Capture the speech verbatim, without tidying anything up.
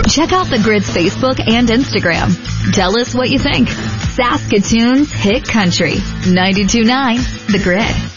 Check out The Grid's Facebook and Instagram. Tell us what you think. Saskatoon's Hit Country. ninety-two point nine The Grid.